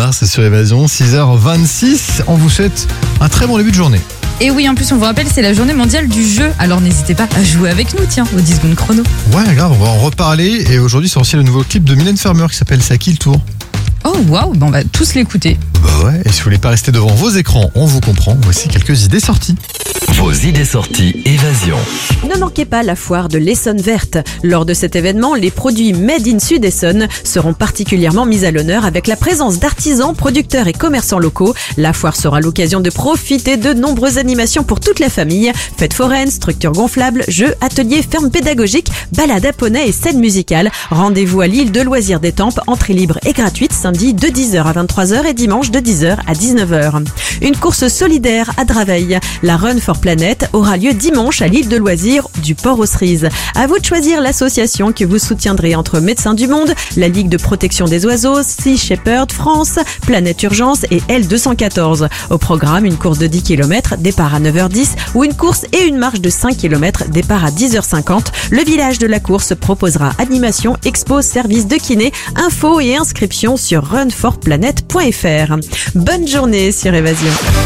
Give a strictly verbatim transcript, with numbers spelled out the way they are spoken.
mars sur Évasion, six heures vingt-six. On vous souhaite un très bon début de journée. Et oui, en plus, on vous rappelle, c'est la journée mondiale du jeu. Alors n'hésitez pas à jouer avec nous, tiens, aux dix secondes chrono. Ouais, grave, on va en reparler. Et aujourd'hui, c'est aussi le nouveau clip de Mylène Farmer qui s'appelle C'est à qui le tour ? Oh waouh, ben on va tous l'écouter. Bah ouais, et si vous voulez pas rester devant vos écrans, on vous comprend. Voici quelques idées sorties. Vos idées sorties Évasion. Ne manquez pas la foire de l'Essonne verte. Lors de cet événement, les produits Made in Sud-Essonne seront particulièrement mis à l'honneur avec la présence d'artisans, producteurs et commerçants locaux. La foire sera l'occasion de profiter de nombreuses animations pour toute la famille. Fêtes foraines, structures gonflables, jeux, ateliers, fermes pédagogiques, balades à poney et scènes musicales. Rendez-vous à l'île de loisirs d'Étampes, entrée libre et gratuite, samedi de dix heures à vingt-trois heures et dimanche de dix heures à dix-neuf heures. Une course solidaire à Draveil. La Run for Planet aura lieu dimanche à l'île de loisirs du Port aux Cerises. À vous de choisir l'association que vous soutiendrez entre Médecins du Monde, la Ligue de protection des oiseaux, Sea Shepherd France, Planète Urgence et L deux cent quatorze. Au programme, une course de dix kilomètres, départ à neuf heures dix, ou une course et une marche de cinq kilomètres, départ à dix heures cinquante. Le village de la course proposera animation, expo, service de kiné, infos et inscriptions sur run for planet point f r. Bonne journée sur Évasion.